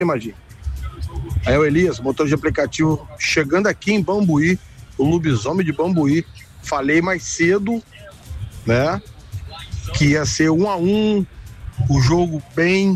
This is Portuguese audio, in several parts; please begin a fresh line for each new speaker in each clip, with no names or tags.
imagina. Aí o Elias, motor de aplicativo, chegando aqui em Bambuí, o lobisomem de Bambuí, falei mais cedo, né, que ia ser 1-1, o jogo bem,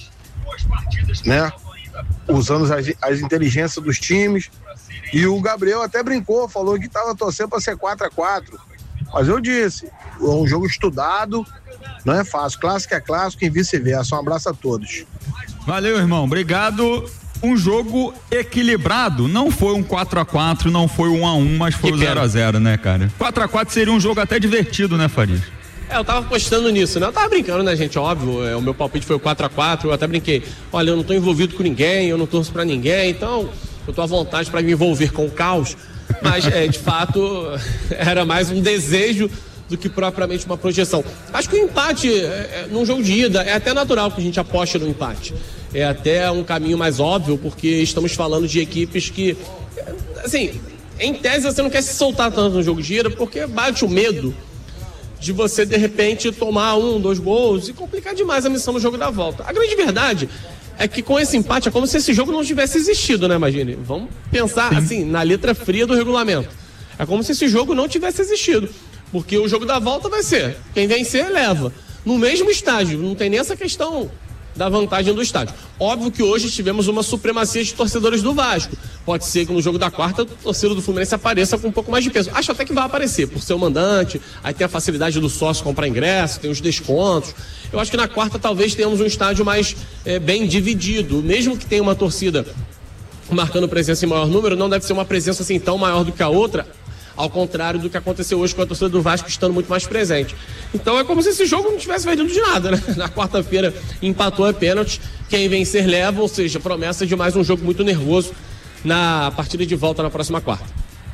né, usando as inteligências dos times, e o Gabriel até brincou, falou que estava torcendo para ser 4-4, mas eu disse, é um jogo estudado, não é fácil, clássico é clássico e vice-versa. Um abraço a todos.
Valeu, irmão, obrigado. Um jogo equilibrado, não foi um 4-4, não foi um 1-1, mas foi o 0-0, né, cara? 4-4 seria um jogo até divertido, né, Farias?
Eu tava apostando nisso, né? Eu tava brincando, né, gente? Óbvio, o meu palpite foi o 4-4, eu até brinquei. Olha, eu não tô envolvido com ninguém, eu não torço pra ninguém, então eu tô à vontade pra me envolver com o caos. Mas, de fato, era mais um desejo do que propriamente uma projeção. Acho que o empate, num jogo de ida, é até natural que a gente aposte no empate. É até um caminho mais óbvio, porque estamos falando de equipes que, assim, em tese você não quer se soltar tanto no jogo de ida, porque bate o medo de você, de repente, tomar 1, 2 gols e complicar demais a missão no jogo da volta. A grande verdade é que com esse empate é como se esse jogo não tivesse existido, né, imagine? Vamos pensar, assim, na letra fria do regulamento. É como se esse jogo não tivesse existido. Porque o jogo da volta vai ser, quem vencer leva. No mesmo estádio, não tem nem essa questão da vantagem do estádio. Óbvio que hoje tivemos uma supremacia de torcedores do Vasco. Pode ser que no jogo da quarta a torcida do Fluminense apareça com um pouco mais de peso. Acho até que vai aparecer, por ser o mandante, aí tem a facilidade do sócio comprar ingresso, tem os descontos. Eu acho que na quarta talvez tenhamos um estádio mais bem dividido. Mesmo que tenha uma torcida marcando presença em maior número, não deve ser uma presença assim tão maior do que a outra, ao contrário do que aconteceu hoje com a torcida do Vasco estando muito mais presente. Então é como se esse jogo não tivesse valido de nada, né? Na quarta-feira empatou a pênalti, quem vencer leva, ou seja, promessa de mais um jogo muito nervoso na partida de volta na próxima quarta.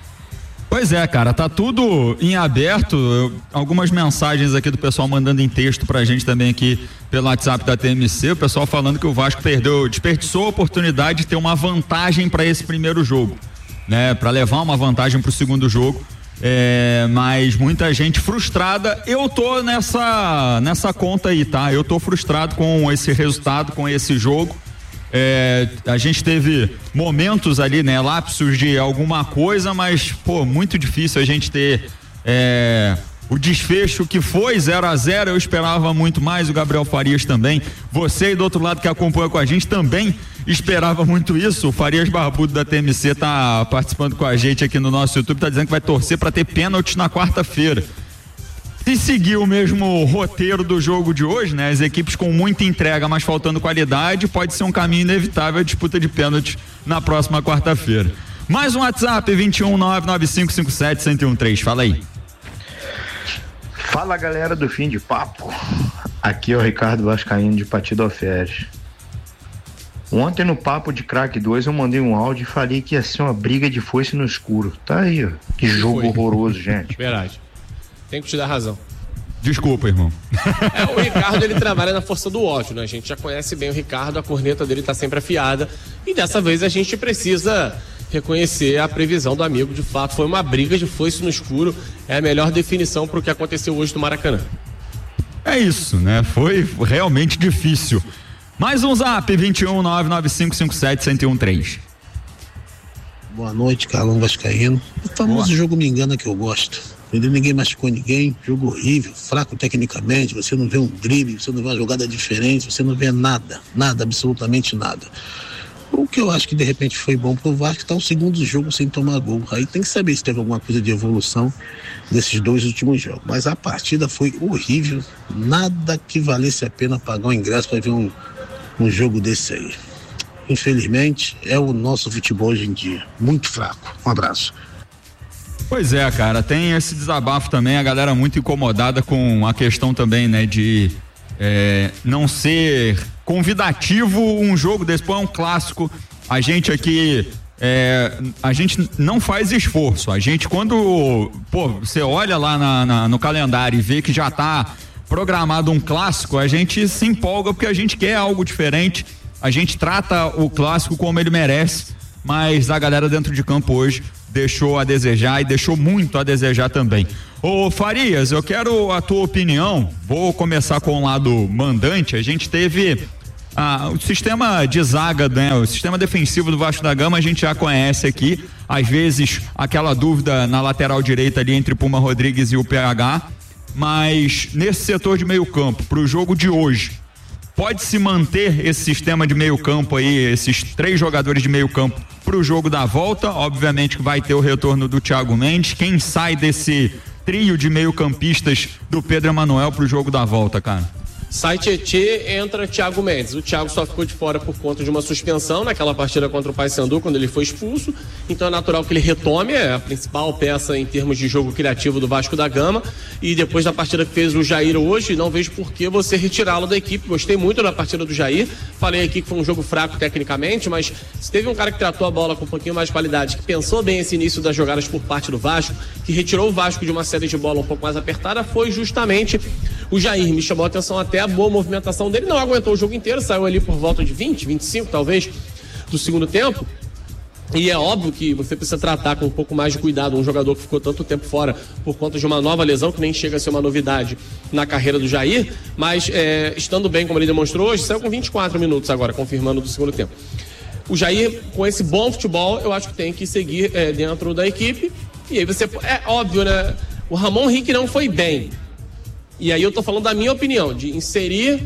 Pois é, cara, tá tudo em aberto, algumas mensagens aqui do pessoal mandando em texto pra gente também aqui pelo WhatsApp da TMC, o pessoal falando que o Vasco desperdiçou a oportunidade de ter uma vantagem para esse primeiro jogo, né, para levar uma vantagem pro segundo jogo, mas muita gente frustrada. Eu tô nessa conta aí, tá? Eu tô frustrado com esse resultado, com esse jogo. A gente teve momentos ali, né, lapsos de alguma coisa, mas, pô, muito difícil a gente ter o desfecho que foi 0-0. Eu esperava muito mais, o Gabriel Farias também, você aí do outro lado que acompanha com a gente também esperava muito isso. O Farias Barbudo da TMC tá participando com a gente aqui no nosso YouTube, tá dizendo que vai torcer para ter pênalti na quarta-feira. Se seguir o mesmo roteiro do jogo de hoje, né, as equipes com muita entrega, mas faltando qualidade, pode ser um caminho inevitável a disputa de pênalti na próxima quarta-feira. Mais um WhatsApp, 21995571013, fala aí.
Fala, galera do Fim de Papo, aqui é o Ricardo Vascaíno de Partido Alferes. Ontem no Papo de Craque 2 eu mandei um áudio e falei que ia ser uma briga de foice no escuro. Tá aí, ó, que jogo horroroso, gente.
Verdade. Tem que te dar razão.
Desculpa, irmão.
O Ricardo, ele trabalha na força do ódio, né? A gente já conhece bem o Ricardo, a corneta dele tá sempre afiada. E dessa vez a gente precisa reconhecer a previsão do amigo. De fato, foi uma briga de foice no escuro. É a melhor definição pro que aconteceu hoje no Maracanã.
É isso, né? Foi realmente difícil. Mais um zap, 21995571013.
Boa noite, Carlão Vascaíno. O famoso jogo me engana que eu gosto. Entendeu? Ninguém machucou ninguém, jogo horrível, fraco tecnicamente, você não vê um drible, você não vê uma jogada diferente, você não vê nada, absolutamente nada. O que eu acho que de repente foi bom pro Vasco, tá um segundo jogo sem tomar gol. Aí tem que saber se teve alguma coisa de evolução desses dois últimos jogos. Mas a partida foi horrível, nada que valesse a pena pagar o ingresso para ver um jogo desse aí. Infelizmente, é o nosso futebol hoje em dia, muito fraco. Um abraço.
Pois é, cara, tem esse desabafo também, a galera muito incomodada com a questão também, né, de não ser convidativo um jogo desse, pô, é um clássico. A gente aqui, a gente não faz esforço, a gente quando, pô, você olha lá no calendário e vê que já tá programado um clássico, a gente se empolga porque a gente quer algo diferente, a gente trata o clássico como ele merece, mas a galera dentro de campo hoje deixou a desejar e deixou muito a desejar também. Ô Farias, eu quero a tua opinião, vou começar com o lado mandante. A gente teve O sistema de zaga, né? O sistema defensivo do Vasco da Gama a gente já conhece aqui. Às vezes aquela dúvida na lateral direita ali entre Puma Rodrigues e o PH, mas nesse setor de meio campo, para o jogo de hoje, pode-se manter esse sistema de meio campo aí, esses 3 jogadores de meio campo para o jogo da volta? Obviamente que vai ter o retorno do Thiago Mendes. Quem sai desse trio de meio campistas do Pedro Emanuel para o jogo da volta, cara?
Sai Tietê, entra Thiago Mendes. O Thiago só ficou de fora por conta de uma suspensão naquela partida contra o Paysandu, quando ele foi expulso. Então é natural que ele retome, é a principal peça em termos de jogo criativo do Vasco da Gama. E depois da partida que fez o Jair hoje, não vejo por que você retirá-lo da equipe. Gostei muito da partida do Jair. Falei aqui que foi um jogo fraco tecnicamente, mas se teve um cara que tratou a bola com um pouquinho mais de qualidade, que pensou bem esse início das jogadas por parte do Vasco, que retirou o Vasco de uma série de bola um pouco mais apertada, foi justamente o Jair. Me chamou a atenção até a boa movimentação dele, não aguentou o jogo inteiro, saiu ali por volta de 20, 25 talvez do segundo tempo, e é óbvio que você precisa tratar com um pouco mais de cuidado um jogador que ficou tanto tempo fora por conta de uma nova lesão, que nem chega a ser uma novidade na carreira do Jair, mas estando bem como ele demonstrou hoje, saiu com 24 minutos agora, confirmando do segundo tempo. O Jair, com esse bom futebol, eu acho que tem que seguir dentro da equipe, e aí você, é óbvio, né, o Ramon Henrique não foi bem. E aí eu tô falando da minha opinião, de inserir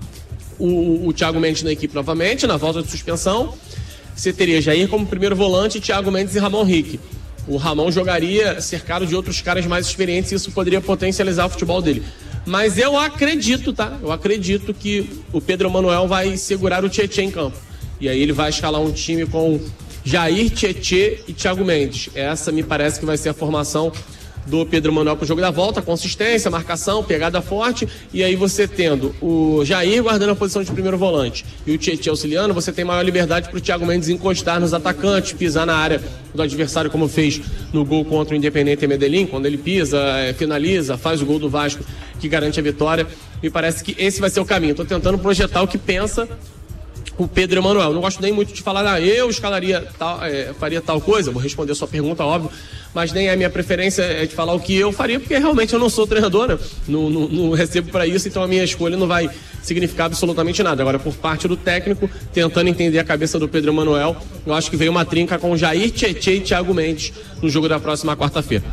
o Thiago Mendes na equipe novamente, na volta de suspensão. Você teria Jair como primeiro volante, Thiago Mendes e Ramon Henrique. O Ramon jogaria cercado de outros caras mais experientes e isso poderia potencializar o futebol dele. Mas eu acredito, tá? Eu acredito que o Pedro Emanuel vai segurar o Tietê em campo. E aí ele vai escalar um time com Jair, Tietê e Thiago Mendes. Essa me parece que vai ser a formação do Pedro Emanuel para o jogo da volta, consistência, marcação, pegada forte, e aí você tendo o Jair guardando a posição de primeiro volante e o Tietê auxiliando, você tem maior liberdade para o Thiago Mendes encostar nos atacantes, pisar na área do adversário, como fez no gol contra o Independiente Medellín, quando ele pisa, finaliza, faz o gol do Vasco que garante a vitória. Me parece que esse vai ser o caminho. Estou tentando projetar o que pensa o Pedro Emanuel. Não gosto nem muito de falar, eu escalaria tal, faria tal coisa, vou responder a sua pergunta, óbvio, mas nem a minha preferência é de falar o que eu faria, porque realmente eu não sou treinador, né? Não recebo para isso, então a minha escolha não vai significar absolutamente nada. Agora, por parte do técnico, tentando entender a cabeça do Pedro Emanuel, eu acho que veio uma trinca com Jair, Tietê e Thiago Mendes no jogo da próxima quarta-feira.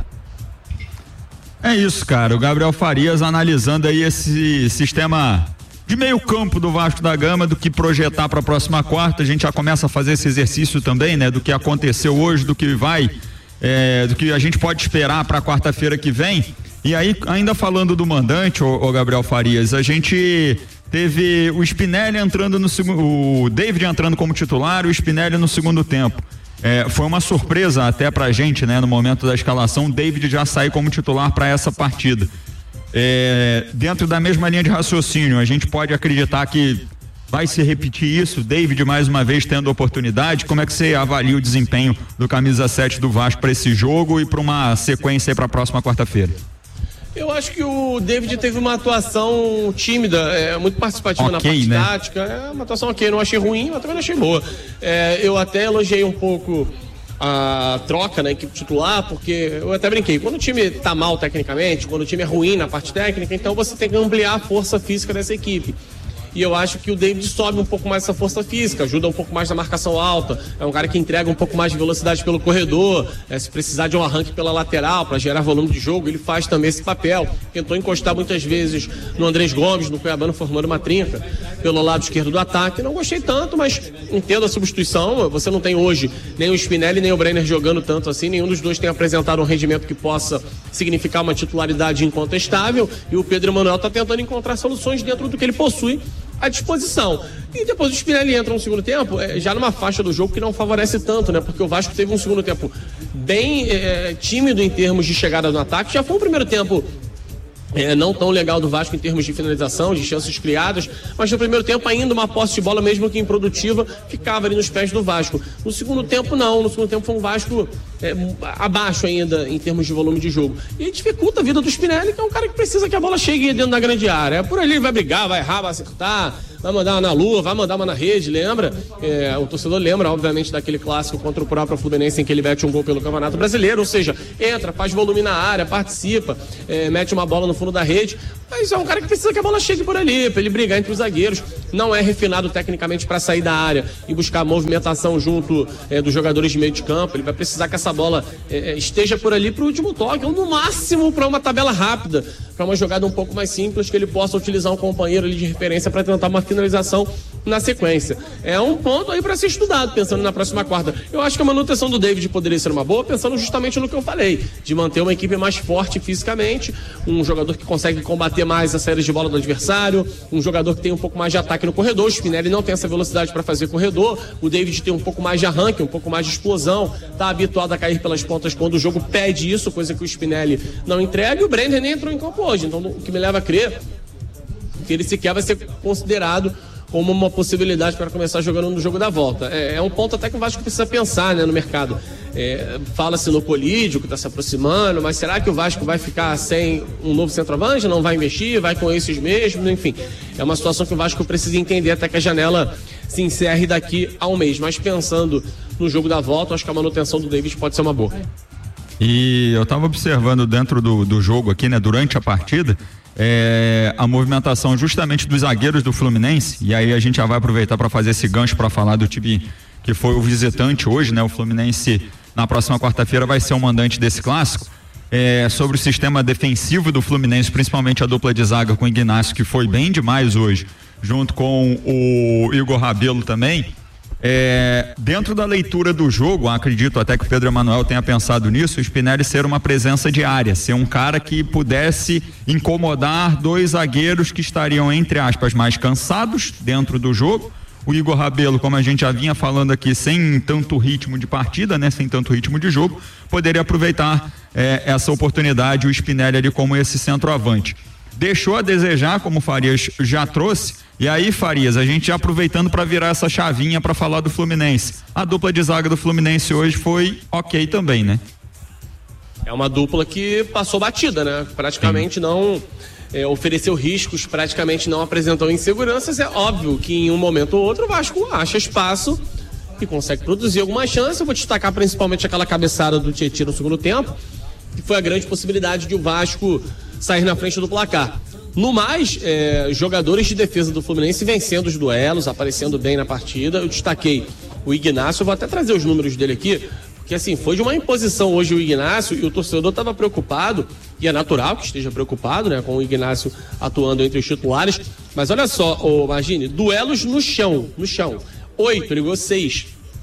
É isso, cara, o Gabriel Farias analisando aí esse sistema de meio campo do Vasco da Gama, do que projetar para a próxima quarta. A gente já começa a fazer esse exercício também, né? Do que aconteceu hoje, do que vai, do que a gente pode esperar para quarta-feira que vem. E aí, ainda falando do mandante, o Gabriel Farias, a gente teve o Spinelli entrando no segundo, o David entrando como titular, o Spinelli no segundo tempo. Foi uma surpresa até pra gente, né? No momento da escalação, o David já saiu como titular para essa partida. Dentro da mesma linha de raciocínio, a gente pode acreditar que vai se repetir isso, David mais uma vez tendo oportunidade. Como é que você avalia o desempenho do camisa 7 do Vasco para esse jogo e para uma sequência para a próxima quarta-feira?
Eu acho que o David teve uma atuação tímida, muito participativa na parte tática, uma atuação não achei ruim, mas também não achei boa. Eu até elogiei um pouco a troca na equipe titular, porque eu até brinquei, quando o time tá mal tecnicamente, quando o time é ruim na parte técnica, então você tem que ampliar a força física dessa equipe. E eu acho que o David sobe um pouco mais essa força física, ajuda um pouco mais na marcação alta, é um cara que entrega um pouco mais de velocidade pelo corredor, se precisar de um arranque pela lateral para gerar volume de jogo, ele faz também esse papel. Tentou encostar muitas vezes no Andrés Gomes, no Cuiabano, formando uma trinca pelo lado esquerdo do ataque. Não gostei tanto, mas entendo a substituição. Você não tem hoje nem o Spinelli nem o Brenner jogando tanto assim, nenhum dos dois tem apresentado um rendimento que possa significar uma titularidade incontestável, e o Pedro Emanuel está tentando encontrar soluções dentro do que ele possui à disposição. E depois o Spinelli entra no segundo tempo, já numa faixa do jogo que não favorece tanto, né? Porque o Vasco teve um segundo tempo bem tímido em termos de chegada no ataque. Já foi um primeiro tempo não tão legal do Vasco em termos de finalização, de chances criadas, mas no primeiro tempo ainda uma posse de bola, mesmo que improdutiva, ficava ali nos pés do Vasco. No segundo tempo não, no segundo tempo foi um Vasco abaixo ainda em termos de volume de jogo. E dificulta a vida do Spinelli, que é um cara que precisa que a bola chegue dentro da grande área. Por ali ele vai brigar, vai errar, vai acertar, vai mandar uma na lua, vai mandar uma na rede, lembra? O torcedor lembra, obviamente, daquele clássico contra o próprio Fluminense em que ele mete um gol pelo Campeonato Brasileiro, ou seja, entra, faz volume na área, participa, mete uma bola no fundo da rede, mas é um cara que precisa que a bola chegue por ali, para ele brigar entre os zagueiros. Não é refinado tecnicamente para sair da área e buscar movimentação junto dos jogadores de meio de campo. Ele vai precisar que essa bola esteja por ali para o último toque, ou no máximo para uma tabela rápida, para uma jogada um pouco mais simples, que ele possa utilizar um companheiro ali de referência para tentar uma finalização na sequência. É um ponto aí para ser estudado, pensando na próxima quarta. Eu acho que a manutenção do David poderia ser uma boa, pensando justamente no que eu falei, de manter uma equipe mais forte fisicamente, um jogador que consegue combater mais a saída de bola do adversário, um jogador que tem um pouco mais de ataque no corredor. O Spinelli não tem essa velocidade para fazer corredor, o David tem um pouco mais de arranque, um pouco mais de explosão, tá habituado a cair pelas pontas quando o jogo pede isso, coisa que o Spinelli não entrega, e o Brenner nem entrou em campo hoje, então o que me leva a crer que ele sequer vai ser considerado como uma possibilidade para começar jogando no jogo da volta. É um ponto até que o Vasco precisa pensar, né, no mercado. Fala-se no Polídio, que está se aproximando, mas será que o Vasco vai ficar sem um novo centroavante? Não vai investir? Vai com esses mesmos? Enfim, é uma situação que o Vasco precisa entender até que a janela se encerre daqui a um mês. Mas pensando no jogo da volta, acho que a manutenção do David pode ser uma boa.
E eu estava observando dentro do jogo aqui, né, durante a partida, a movimentação justamente dos zagueiros do Fluminense, e aí a gente já vai aproveitar para fazer esse gancho para falar do time que foi o visitante hoje, né? O Fluminense na próxima quarta-feira vai ser o mandante desse clássico. Sobre o sistema defensivo do Fluminense, principalmente a dupla de zaga com o Ignacio, que foi bem demais hoje, junto com o Igor Rabelo também. Dentro da leitura do jogo, acredito até que o Pedro Emanuel tenha pensado nisso, o Spinelli ser uma presença de área, ser um cara que pudesse incomodar dois zagueiros que estariam, entre aspas, mais cansados dentro do jogo. O Igor Rabelo, como a gente já vinha falando aqui, sem tanto ritmo de partida, né, sem tanto ritmo de jogo, poderia aproveitar essa oportunidade, o Spinelli ali como esse centroavante. Deixou a desejar, como o Farias já trouxe. E aí, Farias, a gente já aproveitando para virar essa chavinha para falar do Fluminense. A dupla de zaga do Fluminense hoje foi ok também, né?
É uma dupla que passou batida, né? Praticamente não ofereceu riscos, praticamente não apresentou inseguranças. É óbvio que em um momento ou outro o Vasco acha espaço e consegue produzir alguma chance. Eu vou destacar principalmente aquela cabeçada do Tietchan no segundo tempo, que foi a grande possibilidade de o Vasco sair na frente do placar. No mais, jogadores de defesa do Fluminense vencendo os duelos, aparecendo bem na partida. Eu destaquei o Ignacio, eu vou até trazer os números dele aqui, porque assim, foi de uma imposição hoje o Ignacio e o torcedor estava preocupado, e é natural que esteja preocupado, né, com o Ignacio atuando entre os titulares. Mas olha só, imagine, duelos no chão, 8, ele ligou 6.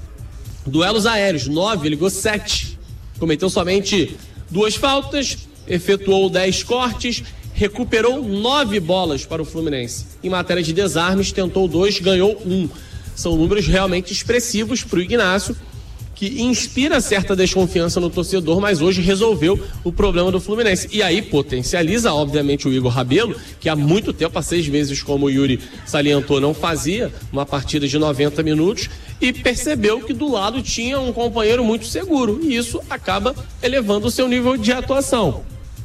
Duelos aéreos, 9, ele ligou 7. Cometeu somente 2 faltas, efetuou 10 cortes, recuperou 9 bolas para o Fluminense. Em matéria de desarmes, tentou 2, ganhou 1. São números realmente expressivos para o Ignacio, que inspira certa desconfiança no torcedor, mas hoje resolveu o problema do Fluminense. E aí potencializa, obviamente, o Igor Rabelo, que há muito tempo, há 6 meses, como o Yuri salientou, não fazia uma partida de 90 minutos, e percebeu que do lado tinha um companheiro muito seguro, e isso acaba elevando o seu nível de atuação.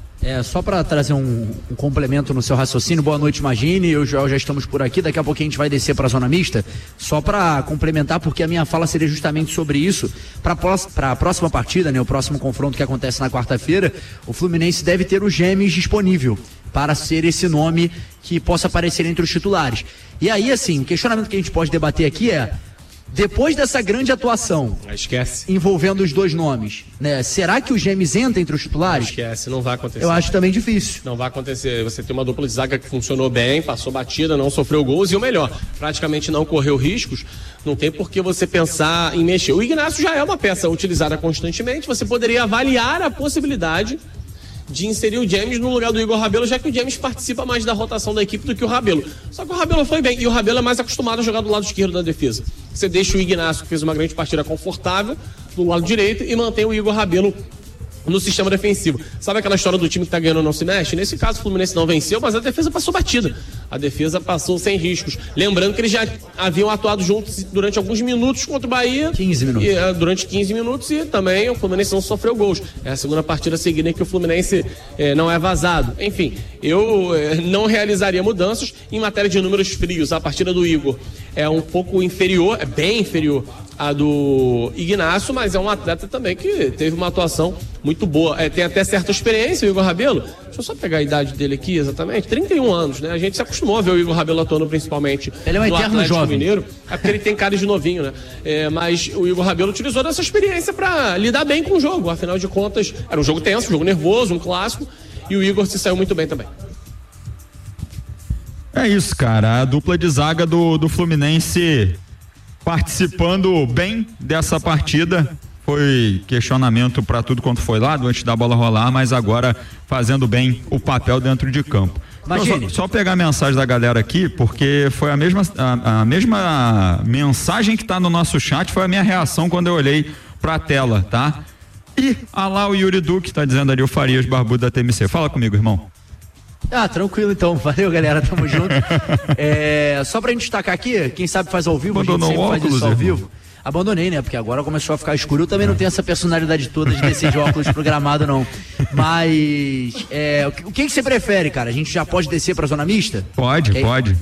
Só para trazer um complemento no seu raciocínio, boa noite, Magine, eu já estamos por aqui, daqui a pouquinho a gente vai descer para a zona mista, só para complementar, porque a minha fala seria justamente sobre isso. Para a próxima partida, né, o próximo confronto que acontece na quarta-feira, o Fluminense deve ter o Gemes disponível para ser esse nome que possa aparecer entre os titulares. E aí, assim, o questionamento que a gente pode debater aqui depois dessa grande atuação, envolvendo os dois nomes, né? Será que o Gemes entra entre os titulares?
Esquece, não vai acontecer.
Eu acho também difícil.
Não vai acontecer. Você tem uma dupla de zaga que funcionou bem, passou batida, não sofreu gols e o melhor, praticamente não correu riscos. Não tem por que você pensar em mexer. O Ignacio já é uma peça utilizada constantemente. Você poderia avaliar a possibilidade de inserir o James no lugar do Igor Rabelo, já que o James participa mais da rotação da equipe do que o Rabelo. Só que o Rabelo foi bem, e o Rabelo é mais acostumado a jogar do lado esquerdo da defesa. Você deixa o Ignacio, que fez uma grande partida confortável, do lado direito, e mantém o Igor Rabelo no sistema defensivo. Sabe aquela história do time que tá ganhando não se mexe? Nesse caso o Fluminense não venceu, mas a defesa passou batida. A defesa passou sem riscos. Lembrando que eles já haviam atuado juntos durante alguns minutos contra o Bahia.
15 minutos.
Durante 15 minutos e também o Fluminense não sofreu gols. É a segunda partida seguida em que o Fluminense não é vazado. Enfim, eu não realizaria mudanças. Em matéria de números frios, a partida do Igor é um pouco inferior, é bem inferior a do Ignacio, mas é um atleta também que teve uma atuação muito boa. Tem até certa experiência, o Igor Rabelo. Deixa eu só pegar a idade dele aqui exatamente. 31 anos, né? A gente se acostumou a ver o Igor Rabelo atuando principalmente
ele é um
no
eterno
Atlético
jovem.
Mineiro. É porque ele tem cara de novinho, né? Mas o Igor Rabelo utilizou dessa experiência para lidar bem com o jogo. Afinal de contas, era um jogo tenso, um jogo nervoso, um clássico. E o Igor se saiu muito bem também.
É isso, cara. A dupla de zaga do Fluminense participando bem dessa partida. Foi questionamento para tudo quanto foi lado antes da bola rolar, mas agora fazendo bem o papel dentro de campo. Então, só pegar a mensagem da galera aqui, porque foi a mesma mensagem que tá no nosso chat, foi a minha reação quando eu olhei pra tela, tá? E lá o Yuri Duque tá dizendo ali o Farias Barbudo da TMC. Fala comigo, irmão.
Tranquilo então, valeu galera, tamo junto. Só pra gente destacar aqui, quem sabe faz ao vivo,
abandonou
a gente sempre faz isso ao
irmão.
vivo. Abandonei, né? Porque agora começou a ficar escuro. Eu também não tenho essa personalidade toda de descer de óculos programado, não. Mas, o que você prefere, cara? A gente já pode descer pra zona mista?
Pode.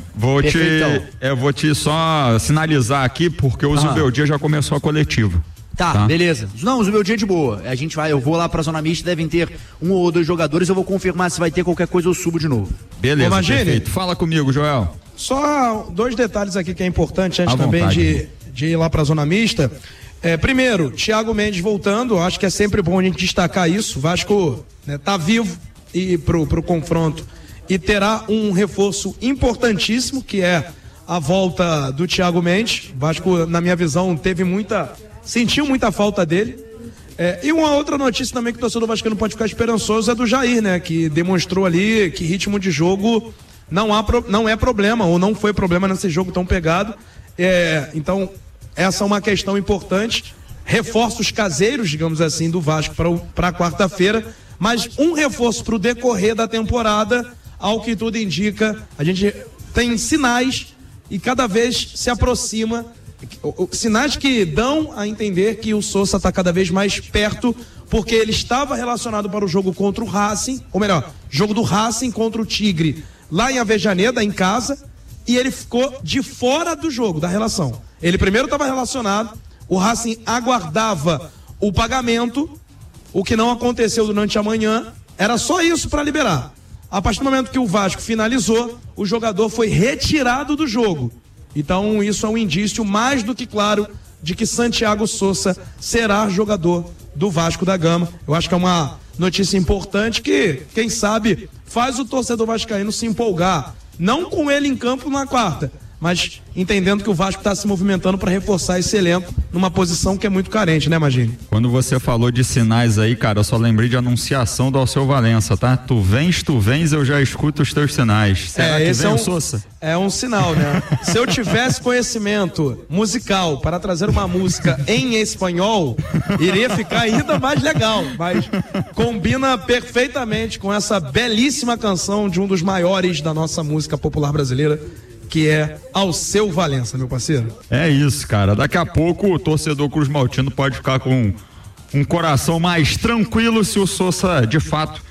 Vou te só sinalizar aqui, porque o Zubeldia já começou a coletiva.
Tá, beleza. Não, o meu dia é de boa. Eu vou lá pra zona mista, devem ter 1 ou 2 jogadores, eu vou confirmar se vai ter qualquer coisa, eu subo de novo.
Beleza, perfeito. Fala comigo, Joel.
Só 2 detalhes aqui que é importante antes também de ir lá pra zona mista. Primeiro, Thiago Mendes voltando, acho que é sempre bom a gente destacar isso. O Vasco tá vivo e pro confronto e terá um reforço importantíssimo, que é a volta do Thiago Mendes. O Vasco, na minha visão, sentiu muita falta dele. E uma outra notícia também que o torcedor vascaíno pode ficar esperançoso é do Jair, né? Que demonstrou ali que ritmo de jogo não é problema, ou não foi problema nesse jogo tão pegado. Então, essa é uma questão importante. Reforços caseiros, digamos assim, do Vasco para quarta-feira. Mas um reforço para o decorrer da temporada, ao que tudo indica, a gente tem sinais e cada vez se aproxima. Sinais que dão a entender que o Sousa está cada vez mais perto, porque ele estava relacionado para o jogo contra o Racing, ou melhor, jogo do Racing contra o Tigre, lá em Avejaneda, em casa, e ele ficou de fora do jogo, da relação. Ele primeiro estava relacionado, o Racing aguardava o pagamento, o que não aconteceu durante a manhã, era só isso para liberar. A partir do momento que o Vasco finalizou, o jogador foi retirado do jogo. Então isso é um indício mais do que claro de que Santiago Sousa será jogador do Vasco da Gama. Eu acho que é uma notícia importante que, quem sabe, faz o torcedor vascaíno se empolgar, não com ele em campo na quarta, mas entendendo que o Vasco está se movimentando para reforçar esse elenco numa posição que é muito carente, né, Magini?
Quando você falou de sinais aí, cara, eu só lembrei de anunciação do Alceu Valença, tá? Tu vens, eu já escuto os teus sinais. Será que
esse
vem o Sousa?
É um sinal, né? Se eu tivesse conhecimento musical para trazer uma música em espanhol, iria ficar ainda mais legal, mas combina perfeitamente com essa belíssima canção de um dos maiores da nossa música popular brasileira, que é Alceu Valença, meu parceiro.
É isso, cara. Daqui a pouco o torcedor Cruz Maltino pode ficar com um coração mais tranquilo se o Sousa, de fato,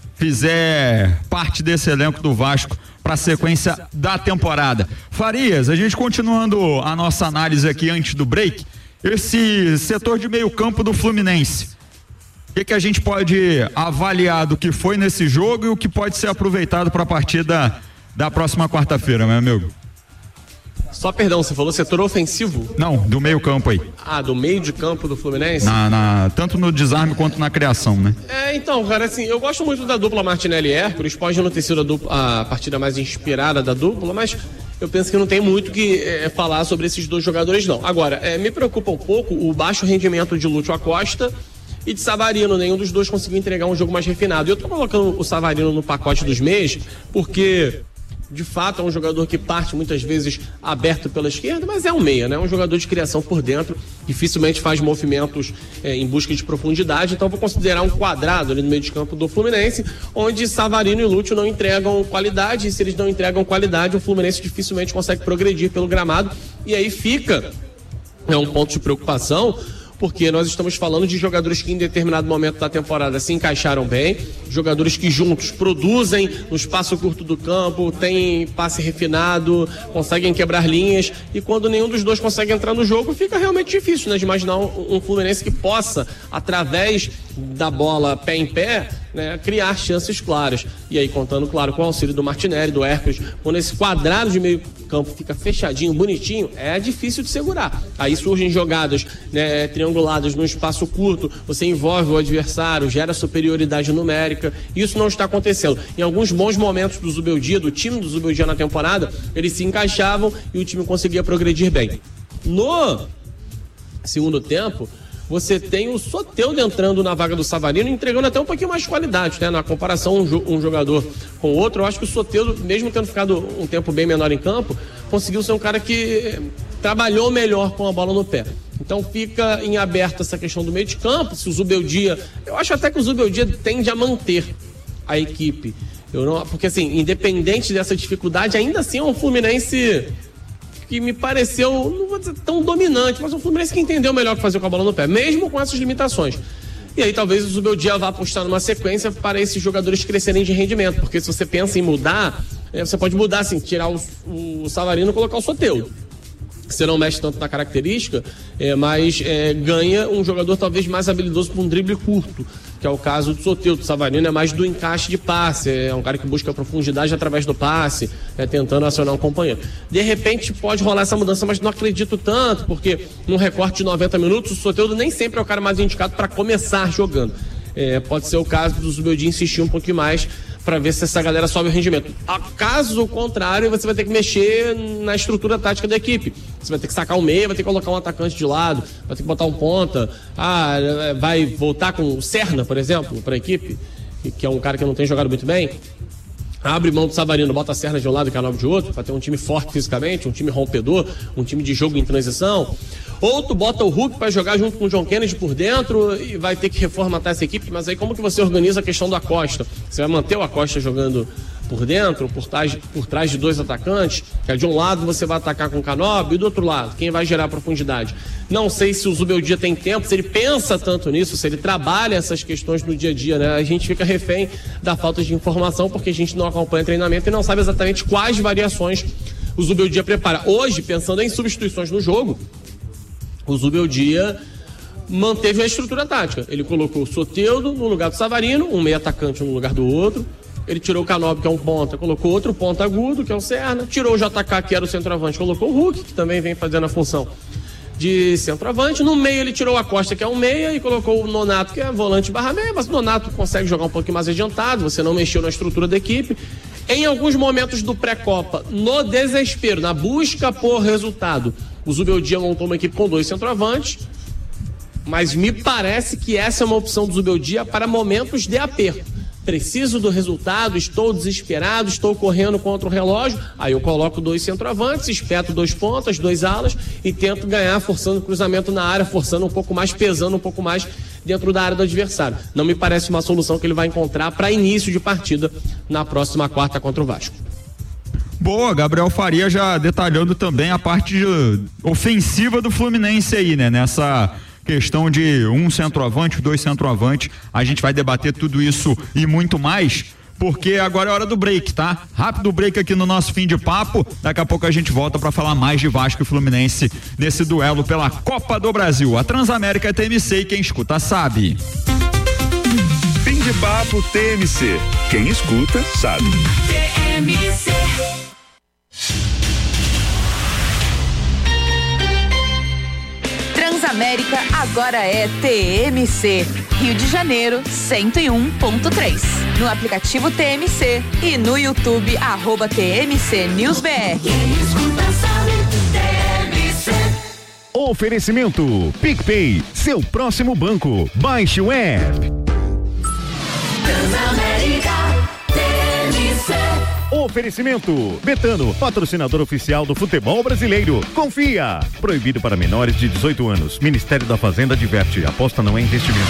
fizer parte desse elenco do Vasco para a sequência da temporada. Farias, a gente continuando a nossa análise aqui antes do break, esse setor de meio campo do Fluminense, o que a gente pode avaliar do que foi nesse jogo e o que pode ser aproveitado para a partida da próxima quarta-feira, meu amigo?
Só perdão, você falou setor ofensivo?
Não, do meio campo aí.
Do meio de campo do Fluminense?
Tanto no desarme quanto na criação, né?
Então, cara, assim, eu gosto muito da dupla Martinelli e Hércules, pode não ter sido a partida mais inspirada da dupla, mas eu penso que não tem muito que falar sobre esses dois jogadores, não. Agora, me preocupa um pouco o baixo rendimento de Lúcio Acosta e de Savarino. Nenhum dos dois conseguiu entregar um jogo mais refinado. E eu tô colocando o Savarino no pacote dos meias, porque De fato, é um jogador que parte muitas vezes aberto pela esquerda, mas é um meia, né? É um jogador de criação por dentro, dificilmente faz movimentos em busca de profundidade, então vou considerar um quadrado ali no meio de campo do Fluminense, onde Savarino e Lúcio não entregam qualidade, e se eles não entregam qualidade, o Fluminense dificilmente consegue progredir pelo gramado, e aí fica um ponto de preocupação, porque nós estamos falando de jogadores que em determinado momento da temporada se encaixaram bem, jogadores que juntos produzem no espaço curto do campo, têm passe refinado, conseguem quebrar linhas, e quando nenhum dos dois consegue entrar no jogo, fica realmente difícil, né, de imaginar um Fluminense que possa, através da bola pé em pé, né, criar chances claras. E aí, contando, claro, com o auxílio do Martinelli, do Hércules, quando esse quadrado de meio campo fica fechadinho, bonitinho, é difícil de segurar. Aí surgem jogadas, né, trianguladas no espaço curto, você envolve o adversário, gera superioridade numérica. Isso não está acontecendo. Em alguns bons momentos do Zubeldia, do time do Zubeldia na temporada, eles se encaixavam e o time conseguia progredir bem. No segundo tempo, você tem o Soteldo entrando na vaga do Savarino, entregando até um pouquinho mais de qualidade, né? Na comparação um jogador com o outro, eu acho que o Soteldo, mesmo tendo ficado um tempo bem menor em campo, conseguiu ser um cara que trabalhou melhor com a bola no pé. Então fica em aberto essa questão do meio de campo, se o Zubeldia... Eu acho até que o Zubeldia tende a manter a equipe. Porque assim, independente dessa dificuldade, ainda assim é um Fluminense que me pareceu, não vou dizer tão dominante, mas um Fluminense que entendeu melhor o que fazer com a bola no pé, mesmo com essas limitações. E aí talvez o Zubeldia vá apostar numa sequência para esses jogadores crescerem de rendimento, porque se você pensa em mudar, você pode mudar assim, tirar o Savarino e colocar o Soteldo. Você não mexe tanto na característica, mas ganha um jogador talvez mais habilidoso para um drible curto, que é o caso do Soteldo. O Savarino é mais do encaixe de passe, é um cara que busca profundidade através do passe, tentando acionar um companheiro. De repente pode rolar essa mudança, mas não acredito tanto, porque num recorte de 90 minutos, o Soteldo nem sempre é o cara mais indicado para começar jogando. Pode ser o caso do Zubeldia insistir um pouquinho mais para ver se essa galera sobe o rendimento. Caso contrário, você vai ter que mexer na estrutura tática da equipe. Você vai ter que sacar um meia, vai ter que colocar um atacante de lado, vai ter que botar um ponta. Vai voltar com o Serna, por exemplo, para a equipe, que é um cara que não tem jogado muito bem. Abre mão do Savarino, bota a Serna de um lado e Canal de outro, para ter um time forte fisicamente, um time rompedor, um time de jogo em transição. Ou tu bota o Hulk para jogar junto com o John Kennedy por dentro e vai ter que reformatar essa equipe, mas aí como que você organiza a questão do Acosta? Você vai manter o Acosta jogando por dentro, por trás de dois atacantes, que de um lado você vai atacar com o Canóbio e do outro lado, quem vai gerar profundidade? Não sei se o Zubeldia tem tempo, se ele pensa tanto nisso, se ele trabalha essas questões no dia a dia, né? A gente fica refém da falta de informação porque a gente não acompanha treinamento e não sabe exatamente quais variações o Zubeldia prepara. Hoje, pensando em substituições no jogo, o Zubeldia manteve a estrutura tática. Ele colocou o Soteldo no lugar do Savarino, um meio atacante no lugar do outro. Ele tirou o Canóbio, que é um ponta, colocou outro ponta agudo, que é o Serna. Tirou o JK, que era o centroavante, colocou o Hulk, que também vem fazendo a função de centroavante. No meio ele tirou a Costa, que é um meia, e colocou o Nonato, que é volante barra meia, mas o Nonato consegue jogar um pouquinho mais adiantado, você não mexeu na estrutura da equipe. Em alguns momentos do pré-copa, no desespero, na busca por resultado, o Zubeldia montou uma equipe com dois centroavantes, mas me parece que essa é uma opção do Zubeldia para momentos de aperto. Preciso do resultado, estou desesperado, estou correndo contra o relógio, aí eu coloco dois centroavantes, espeto dois pontas, dois alas e tento ganhar forçando o cruzamento na área, forçando um pouco mais, pesando um pouco mais dentro da área do adversário. Não me parece uma solução que ele vai encontrar para início de partida na próxima quarta contra o Vasco.
Boa, Gabriel Faria já detalhando também a parte ofensiva do Fluminense aí, né? Nessa questão de um centroavante, dois centroavantes, a gente vai debater tudo isso e muito mais, porque agora é hora do break, tá? Rápido break aqui no nosso fim de papo, daqui a pouco a gente volta para falar mais de Vasco e Fluminense nesse duelo pela Copa do Brasil. A Transamérica é TMC e quem escuta sabe.
Fim de papo TMC, quem escuta sabe. TMC.
Transamérica agora é TMC, Rio de Janeiro 101.3. No aplicativo TMC e no YouTube @TMC News BR.
Oferecimento PicPay, seu próximo banco. Baixe o app.
Transamérica TMC.
Oferecimento: Betano, patrocinador oficial do futebol brasileiro. Confia. Proibido para menores de 18 anos. Ministério da Fazenda adverte: aposta não é investimento.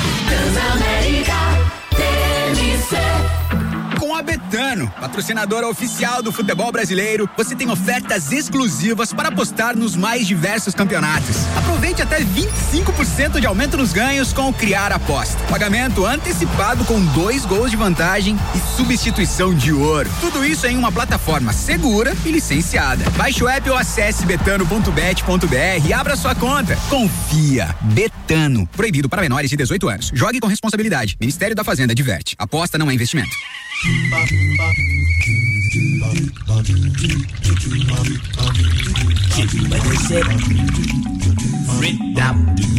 Com a Betano, patrocinadora oficial do futebol brasileiro, você tem ofertas exclusivas para apostar nos mais diversos campeonatos. Aproveite até 25% de aumento nos ganhos com o Criar Aposta. Pagamento antecipado com 2 gols de vantagem e substituição de ouro. Tudo isso em uma plataforma segura e licenciada. Baixe o app ou acesse betano.bet.br e abra sua conta. Confia. Betano. Proibido para menores de 18 anos. Jogue com responsabilidade. Ministério da Fazenda adverte. Aposta não é investimento.
Freedom.